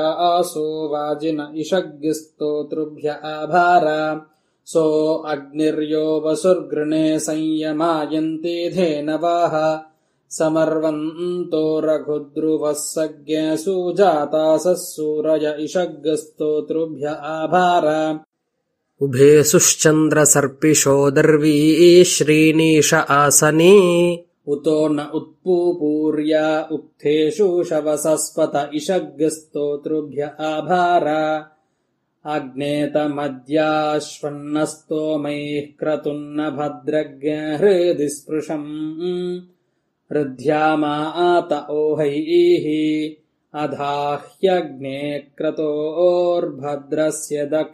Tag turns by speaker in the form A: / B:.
A: आसो वाजिन इषग्स्तोतृभ्य आभारा सो अग्निर्यो वसुर्गृणे संयमायन्ते धेनवाः समर्वन्तो रघुद्रुवः सज्ञः सुजातासः सूरय इषग्स्तोतृभ्य आभारा
B: उभे सुश्चन्द्रसर्पिषो दर्वी श्रीनीश आसने
A: उतो न उत्पूपूर्या उक्थेषु शवसस्पत इषग्स्तोतृभ्य आभारा आग्नेतमद्याश्वन्नस्तोमैः क्रतुन्न भद्रज्ञहृदि स्पृशम् हृद्यामात ओहैः अधाह्यग्ने क्रतोर्भद्रस्य दक्ष